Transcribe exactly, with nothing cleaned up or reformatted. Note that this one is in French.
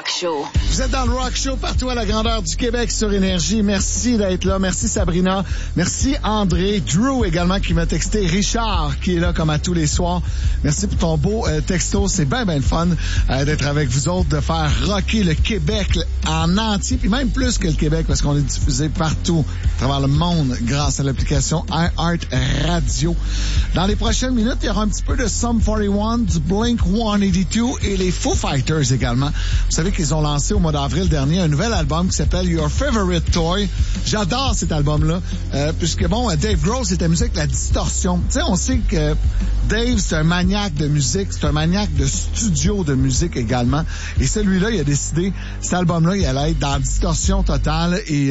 Rock Show. Vous êtes dans le Rock Show partout à la grandeur du Québec sur Énergie. Merci d'être là. Merci Sabrina. Merci André. Drew également qui m'a texté. Richard qui est là comme à tous les soirs. Merci pour ton beau euh, texto. C'est bien, bien le fun euh, d'être avec vous autres, de faire rocker le Québec en entier, puis même plus que le Québec parce qu'on est diffusé partout à travers le monde grâce à l'application iHeart Radio. Dans les prochaines minutes, il y aura un petit peu de Sum quarante et un, du Blink cent quatre-vingt-deux et les Foo Fighters également. Vous savez qu'ils ont lancé au mois d'avril dernier un nouvel album qui s'appelle Your Favorite Toy. J'adore cet album-là, euh, puisque bon, Dave Grohl, c'était musique, la distorsion. Tu sais, on sait que Dave, c'est un maniaque de musique, c'est un maniaque de studio de musique également. Et celui-là, il a décidé, cet album-là, il allait être dans la distorsion totale et